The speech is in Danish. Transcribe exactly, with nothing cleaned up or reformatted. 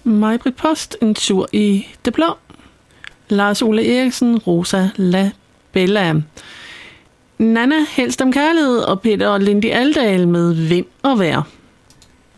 Maj-Britt Post, En tur i det blå. Lars Ole Eriksen, Rosa La Bella. Nanna, Helst om kærlighed, og Peter og Lindy Aldahl med Vind og vejr.